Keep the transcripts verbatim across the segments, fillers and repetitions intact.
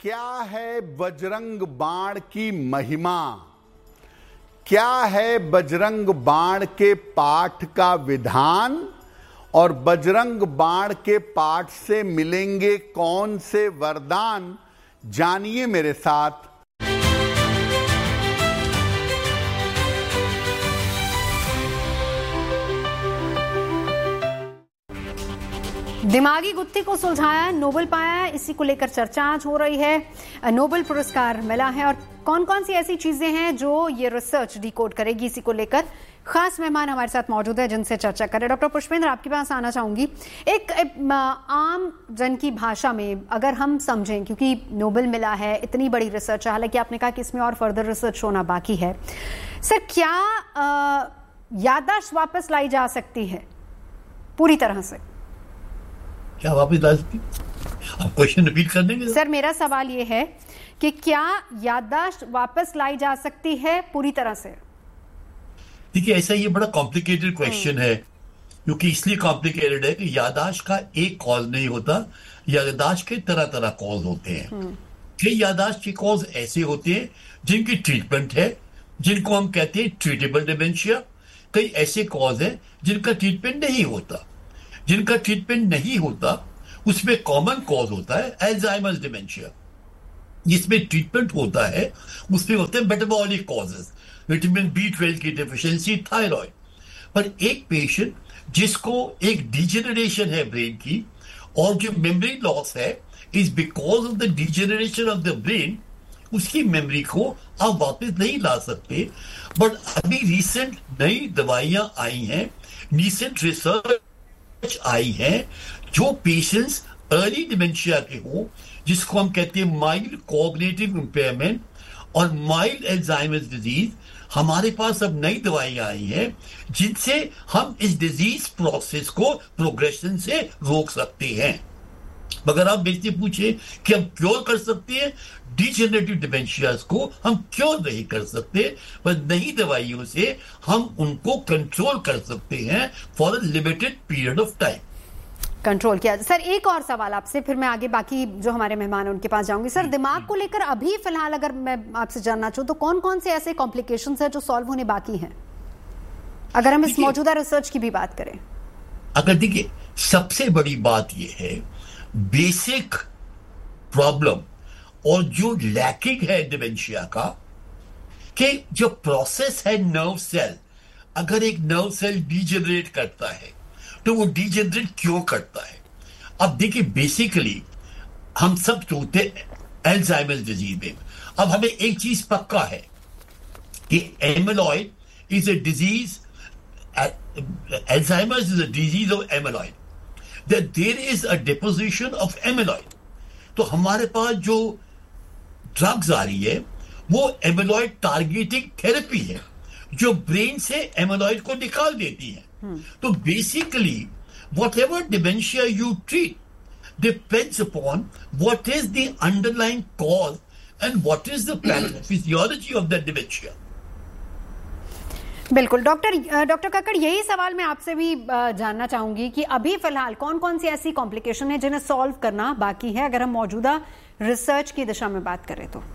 क्या है बजरंग बाण की महिमा, क्या है बजरंग बाण के पाठ का विधान, और बजरंग बाण के पाठ से मिलेंगे कौन से वरदान, जानिए मेरे साथ। दिमागी गुत्थी को सुलझाया, नोबेल पाया, इसी को लेकर चर्चा आज हो रही है। नोबेल पुरस्कार मिला है और कौन कौन सी ऐसी चीजें हैं जो ये रिसर्च डिकोड करेगी, इसी को लेकर खास मेहमान हमारे साथ मौजूद है जिनसे चर्चा करें। डॉक्टर पुष्पेंद्र, आपके पास आना चाहूंगी। एक, एक आम जन की भाषा में अगर हम समझें, क्योंकि नोबेल मिला है, इतनी बड़ी रिसर्च, हालांकि आपने कहा कि इसमें और फर्दर रिसर्च होना बाकी है, सर क्या याददाश्त वापस लाई जा सकती है पूरी तरह से? क्या वापस ला सकती? आप क्वेश्चन रिपीट कर देंगे? सर मेरा सवाल ये है कि क्या याददाश्त वापस लाई जा सकती है पूरी तरह से? देखिए, ऐसा ये बड़ा कॉम्प्लिकेटेड क्वेश्चन है, क्योंकि इसलिए कॉम्प्लिकेटेड है कि याददाश्त का एक कॉज नहीं होता, याददाश्त के तरह तरह कॉज होते हैं। कई याददाश्त के कॉज ऐसे होते हैं जिनकी ट्रीटमेंट है, जिनको हम कहते हैं ट्रीटेबल डिमेंशिया। कई ऐसे कॉज है जिनका ट्रीटमेंट नहीं होता। जिनका ट्रीटमेंट नहीं होता उसमें कॉमन कॉज होता है अल्जाइमर्स डिमेंशिया। जिसमें ट्रीटमेंट होता है उसमें होते हैं metabolic causes, vitamin B twelve की डेफिशिएंसी, थायराइड। पर एक पेशेंट जिसको एक डिजेनरेशन है ब्रेन की और जो मेमोरी लॉस है is because of the degeneration of the brain, उसकी मेमोरी को आप वापस नहीं ला सकते। बट अभी रिसेंट नई दवाइयां आई हैं, रिसेंट रिसर्च आई है, जो पेशेंट्स अर्ली डिमेंशिया के हो, जिसको हम कहते हैं माइल्ड कॉग्निटिव इंपेयरमेंट और माइल्ड अल्जाइमर्स डिजीज, हमारे पास अब नई दवाइयां आई हैं जिनसे हम इस डिजीज प्रोसेस को प्रोग्रेशन से रोक सकते हैं। मगर आप मेरे से पूछे कि हम क्योर कर सकते हैं डिजेनरेटिव डिमेंशियाज को, हम क्योर नहीं कर सकते, पर नई दवाइयों से हम उनको कंट्रोल कर सकते हैं for a limited period of time. Control किया। सर एक और सवाल आपसे, फिर मैं आगे बाकी जो हमारे मेहमान हैं उनके पास जाऊंगी। सर दिमाग को लेकर अभी फिलहाल अगर मैं आपसे जानना चाहूँ तो कौन कौन से ऐसे कॉम्प्लिकेशंस हैं जो सॉल्व होने बाकी हैं, अगर हम इस मौजूदा रिसर्च की भी बात करें? अगर देखिए, सबसे बड़ी बात यह है बेसिक प्रॉब्लम और जो लैकिंग है डिमेंशिया का, कि जो प्रोसेस है नर्व सेल, अगर एक नर्व सेल डीजेनरेट करता है तो वो डीजेनरेट क्यों करता है? अब देखिए, बेसिकली हम सब सोचते हैं अल्जाइमर्स डिजीज में। अब हमें एक चीज पक्का है कि amyloid is a disease, Alzheimer's is a disease of amyloid, that there is a deposition of amyloid। तो हमारे पास जो ड्रग्स आ रही है वो एमिलॉइड टारगेटिंग थेरेपी है, जो ब्रेन से एमिलॉइड को निकाल देती है। hmm. तो basically whatever dementia you treat depends upon what is the underlying cause and what is the pathophysiology of the dementia। बिल्कुल। डॉक्टर डॉक्टर काकड़, यही सवाल मैं आपसे भी जानना चाहूंगी कि अभी फिलहाल कौन कौन सी ऐसी कॉम्प्लिकेशन है जिन्हें सॉल्व करना बाकी है, अगर हम मौजूदा रिसर्च की दिशा में बात करें तो?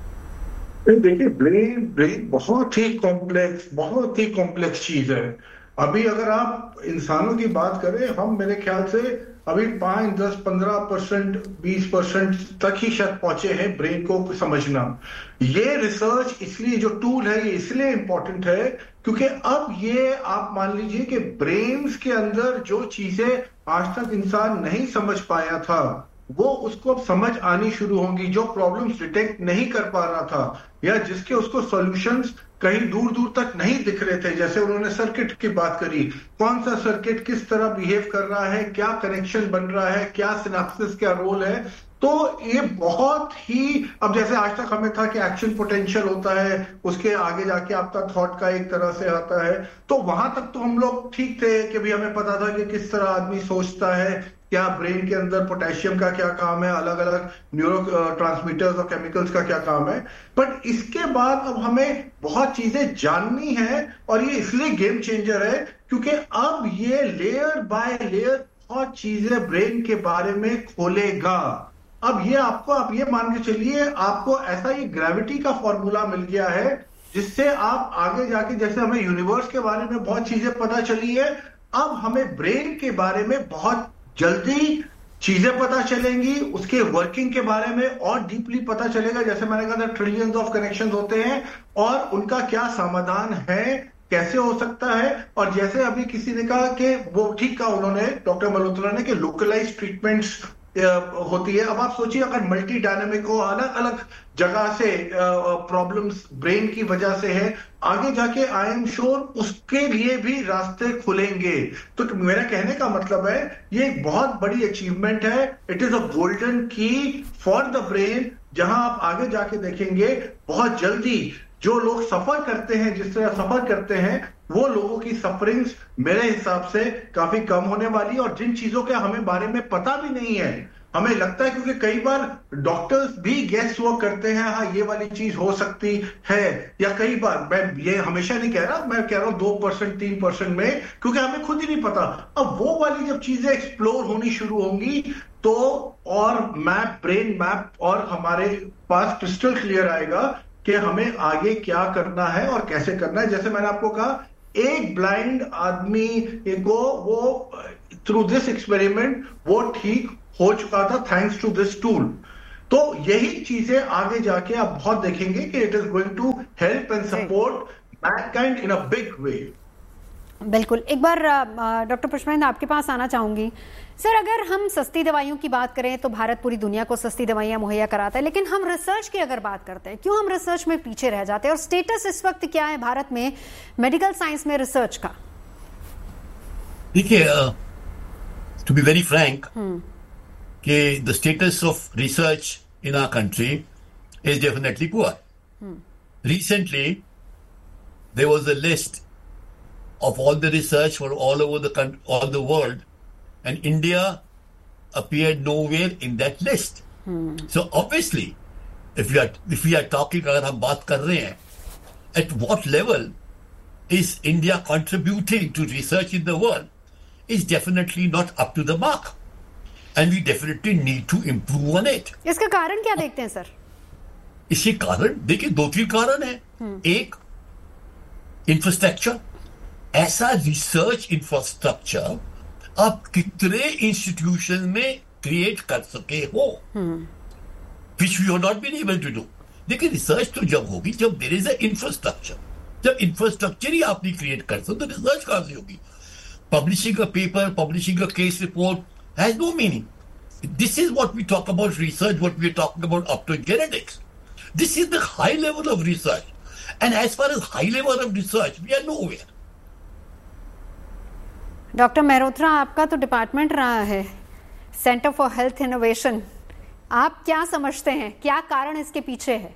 देखिए, ब्रेन ब्रेन बहुत ही कॉम्प्लेक्स बहुत ही कॉम्प्लेक्स चीज है। अभी अगर आप इंसानों की बात करें, हम मेरे ख्याल से अभी पांच दस पंद्रह परसेंट बीस परसेंट तक ही शायद पहुंचे हैं ब्रेन को समझना। ये रिसर्च इसलिए, जो टूल है ये इसलिए इंपॉर्टेंट है क्योंकि अब ये आप मान लीजिए कि ब्रेन्स के अंदर जो चीजें आज तक इंसान नहीं समझ पाया था वो उसको अब समझ आनी शुरू होंगी। जो प्रॉब्लम्स डिटेक्ट नहीं कर पा रहा था या जिसके उसको सॉल्यूशंस कहीं दूर दूर तक नहीं दिख रहे थे, जैसे उन्होंने सर्किट की बात करी, कौन सा सर्किट किस तरह बिहेव कर रहा है, क्या कनेक्शन बन रहा है, क्या सिनेप्सिस का रोल है, तो ये बहुत ही, अब जैसे आज तक हमें था कि एक्शन पोटेंशियल होता है, उसके आगे जाके आपका थॉट का एक तरह से आता है, तो वहां तक तो हम लोग ठीक थे कि भी हमें पता था कि किस तरह आदमी सोचता है, क्या ब्रेन के अंदर पोटेशियम का क्या काम है, अलग अलग न्यूरो ट्रांसमीटर्स और केमिकल्स का क्या काम है। बट इसके बाद अब हमें बहुत चीजें जाननी है और ये इसलिए गेम चेंजर है क्योंकि अब ये लेयर बाय लेयर बहुत चीजें ब्रेन के बारे में खोलेगा। अब ये आपको आप ये मान के चलिए, आपको ऐसा ये ग्रेविटी का फॉर्मूला मिल गया है जिससे आप आगे जाके, जैसे हमें यूनिवर्स के बारे में बहुत चीजें पता चली है, अब हमें ब्रेन के बारे में बहुत जल्दी चीजें पता चलेंगी, उसके वर्किंग के बारे में और डीपली पता चलेगा। जैसे मैंने कहा था, ट्रिलियंस ऑफ कनेक्शंस होते हैं और उनका क्या समाधान है, कैसे हो सकता है। और जैसे अभी किसी ने कहा कि वो ठीक कहा उन्होंने, डॉक्टर मल्होत्रा ने, कि लोकलाइज ट्रीटमेंट्स होती है। अब आप सोचिए, अगर मल्टी डायनामिक हो, अलग अलग जगह से प्रॉब्लम्स ब्रेन की वजह से है, आगे जाके आई एम श्योर उसके लिए भी रास्ते खुलेंगे। तो मेरा कहने का मतलब है, ये एक बहुत बड़ी अचीवमेंट है। इट इज अ गोल्डन की फॉर द ब्रेन, जहां आप आगे जाके देखेंगे बहुत जल्दी जो लोग सफर करते हैं, जिस तरह सफर करते हैं, वो लोगों की सफरिंग्स मेरे हिसाब से काफी कम होने वाली। और जिन चीजों के हमें बारे में पता भी नहीं है, हमें लगता है, क्योंकि कई बार डॉक्टर्स भी गेस वर्क करते हैं, हाँ ये वाली चीज हो सकती है, या कई बार, मैं ये हमेशा नहीं कह रहा, मैं कह रहा हूं दो परसेंट तीन परसेंट में, क्योंकि हमें खुद ही नहीं पता। अब वो वाली जब चीजें एक्सप्लोर होनी शुरू होंगी तो और मैप, ब्रेन मैप, और हमारे पास क्रिस्टल क्लियर आएगा कि हमें आगे क्या करना है और कैसे करना है। जैसे मैंने आपको कहा, एक ब्लाइंड आदमी को वो थ्रू दिस एक्सपेरिमेंट वो ठीक हो चुका था, थैंक्स टू दिस टूल। तो यही चीजें आगे जाके आप बहुत देखेंगे कि it is going to help and support Mankind in a big way. बिल्कुल। एक बार डॉक्टर पुष्पेंद्र आपके पास आना चाहूंगी। सर, अगर हम सस्ती दवाइयों की बात करें तो भारत पूरी दुनिया को सस्ती दवाइयां मुहैया कराता है, लेकिन हम रिसर्च की अगर बात करते हैं, क्यों हम रिसर्च में पीछे रह जाते हैं, और स्टेटस इस वक्त क्या है भारत में मेडिकल साइंस में रिसर्च का? देखिए, टू बी वेरी फ्रैंक, कि the status of research in our country is definitely poor. Recently there was a list of all the research for all over the country, all the world, and India appeared nowhere in that list. Hmm. So obviously, if we are if we are talking, अगर हम बात कर रहे हैं, at what level is India contributing to research in the world is definitely not up to the mark, and we definitely need to improve on it. इसका कारण क्या देखते हैं सर? इसके कारण देखिए, दो तीन कारण है। hmm. एक, इंफ्रास्ट्रक्चर। ऐसा रिसर्च इंफ्रास्ट्रक्चर आप कितने इंस्टीट्यूशन में क्रिएट कर सके हो, which we have not been able to do. देखिए, रिसर्च तो जब होगी जब देयर इज अ इंफ्रास्ट्रक्चर। जब इंफ्रास्ट्रक्चर ही आप नहीं क्रिएट कर सकते तो रिसर्च कहां से होगी? Publishing a paper, publishing a case report has no meaning. This is what we talk about research, what we are talking about optogenetics. This is the high level of research, and as far as high level of research we are nowhere. Doctor Mehrotra, आपका तो department रहा है centre for health innovation, आप क्या समझते हैं, क्या कारण इसके पीछे है?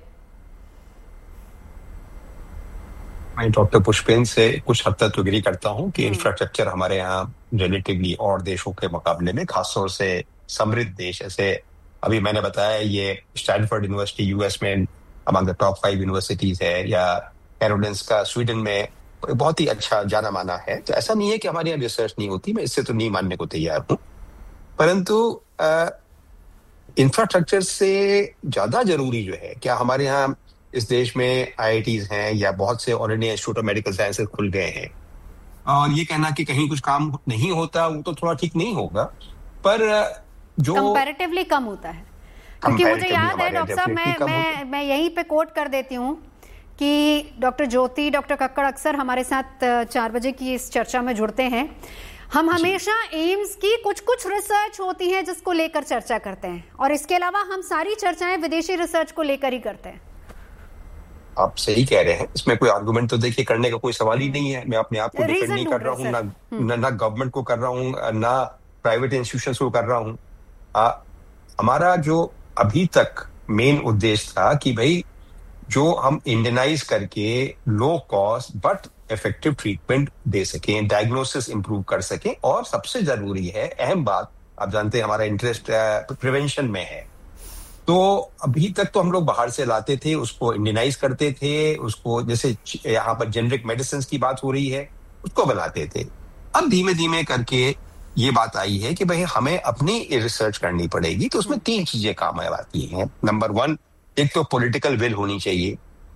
मैं डॉक्टर पुष्पेंद्र से कुछ हद तक एग्री करता हूं कि इंफ्रास्ट्रक्चर हमारे यहाँ रिलेटिवली और देशों के मुकाबले में, खासतौर से समृद्ध देश, ऐसे अभी मैंने बताया ये स्टैनफोर्ड यूनिवर्सिटी यूएस में among the top five universities है, या कैरोलिंस्का स्वीडन में बहुत ही अच्छा जाना माना है। तो ऐसा नहीं है कि हमारे यहाँ रिसर्च नहीं होती, मैं इससे तो नहीं मानने को तैयार हूँ, परंतु इंफ्रास्ट्रक्चर से ज्यादा जरूरी जो है, क्या हमारे यहाँ इस देश में आई आई टीज हैं या बहुत से all India institute of medical sciences खुल गए हैं, और ये कहना कि कहीं कुछ काम नहीं होता वो तो थोड़ा ठीक नहीं होगा, पर जो कंपैरेटिवली कम होता है। क्योंकि मुझे याद है डॉक्टर साहब, मैं मैं मैं यहीं पे कोट कर देती हूँ कि डॉक्टर ज्योति, डॉक्टर कक्कड़ अक्सर हमारे साथ चार बजे की इस चर्चा में जुड़ते हैं। हम हमेशा एम्स की कुछ कुछ रिसर्च होती है जिसको लेकर चर्चा करते हैं, और इसके अलावा हम सारी चर्चाएं विदेशी रिसर्च को लेकर ही करते हैं। आप सही कह रहे हैं, इसमें कोई आर्गुमेंट तो देखिए करने का कोई सवाल ही नहीं है। मैं अपने आप को डिफेंड नहीं कर रहा हूँ, ना ना गवर्नमेंट को कर रहा हूँ, ना प्राइवेट इंस्टीट्यूशंस को कर रहा हूँ। हमारा जो अभी तक मेन उद्देश्य था कि भाई जो हम इंडियनाइज करके low cost but effective treatment दे सकें, डायग्नोसिस इंप्रूव कर सकें, और सबसे जरूरी है, अहम बात, आप जानते हैं हमारा इंटरेस्ट प्रिवेंशन में है। तो अभी तक तो हम लोग बाहर से लाते थे, उसको इंडियनाइज करते थे, उसको जैसे यहाँ पर जेनरिक मेडिसिन की बात हो रही है उसको बनाते थे। अब धीमे धीमे करके ये बात आई है कि भाई हमें अपनी रिसर्च करनी पड़ेगी, तो उसमें तीन चीजें काम आती हैं। नंबर वन, एक तो पॉलिटिकल विल होनी चाहिए,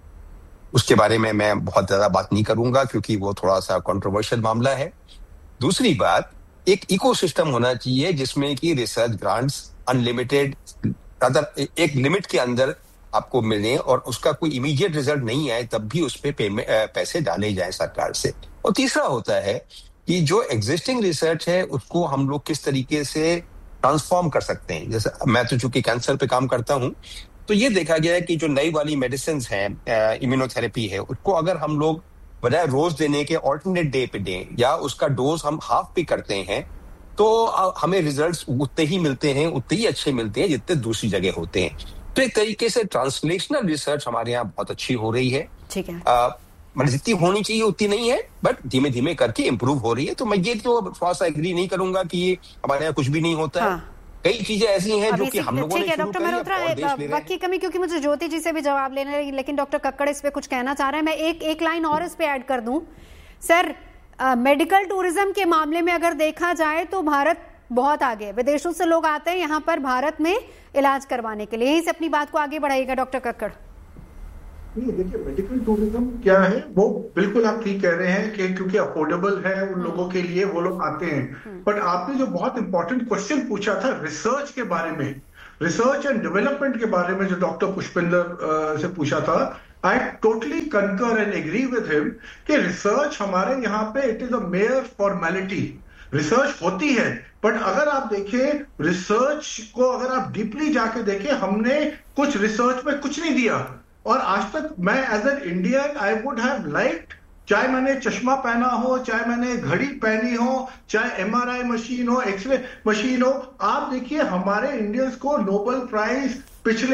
उसके बारे में मैं बहुत ज्यादा बात नहीं करूंगा क्योंकि वो थोड़ा सा कंट्रोवर्शियल मामला है। दूसरी बात, एक इकोसिस्टम होना चाहिए जिसमें कि रिसर्च ग्रांट्स अनलिमिटेड, अदर एक लिमिट के अंदर आपको मिले और उसका कोई इमीडिएट रिजल्ट नहीं आए तब भी उस पर पेमेंट पैसे डाले जाए सरकार से। और तीसरा होता है कि जो एग्जिस्टिंग रिसर्च है उसको हम लोग किस तरीके से ट्रांसफॉर्म कर सकते हैं। जैसे मैं तो चूंकि कैंसर पे काम करता हूं, तो ये देखा गया है कि जो नई वाली मेडिसिन है, इम्यूनोथेरेपी है, उसको अगर हम लोग बजाय रोज देने के ऑल्टरनेट डे पे दें या उसका डोज हम हाफ भी करते हैं, तो हमें रिजल्ट्स उतने ही मिलते हैं, उतने ही अच्छे मिलते हैं जितने दूसरी जगह होते हैं। तो एक तरीके से ट्रांसलेशनल रिसर्च हमारे यहाँ बहुत अच्छी हो रही है। ठीक है, मतलब जितनी होनी चाहिए उतनी नहीं है, बट धीमे धीमे करके इम्प्रूव हो रही है। तो मैं ये तो थोड़ा सा एग्री नहीं करूंगा कि ये हमारे यहाँ कुछ भी नहीं होता है। हाँ। कई चीजें ऐसी हैं जो कि हम लोगों ने शुरू करी है। वक्त की कमी, क्योंकि मुझे ज्योति जी से भी जवाब लेना है, लेकिन डॉक्टर कक्कड़ इस पे कुछ कहना चाह रहे हैं। मैं एक एक लाइन और इस पे ऐड कर दूं सर। मेडिकल टूरिज्म के मामले में अगर देखा जाए तो भारत बहुत आगे है। विदेशों से लोग आते हैं यहाँ पर भारत में इलाज करवाने के लिए। यहीं से अपनी बात को आगे बढ़ाइएगा डॉक्टर कक्कड़। नहीं, देखिए मेडिकल टूरिज्म क्या है, वो बिल्कुल आप ठीक कह रहे हैं कि क्योंकि अफोर्डेबल है उन लोगों के लिए, वो लोग आते हैं। बट आपने जो बहुत इंपॉर्टेंट क्वेश्चन पूछा था रिसर्च के बारे में, रिसर्च एंड डेवलपमेंट के बारे में, जो डॉक्टर पुष्पिंदर से पूछा था, आई टोटली कंकर एंड एग्री विद हिम कि रिसर्च हमारे यहाँ पे it is a mayor formality. Research होती है, बट अगर आप देखें रिसर्च को, अगर आप डीपली जाके देखें, हमने कुछ रिसर्च में कुछ नहीं दिया। और आज तक मैं as an Indian I would have liked, चाहे मैंने चश्मा पहना हो, चाहे मैंने घड़ी पहनी हो, चाहे एमआरआई मशीन हो, एक्सरे मशीन हो, आप देखिए हमारे इंडियंस को नोबेल प्राइज पिछले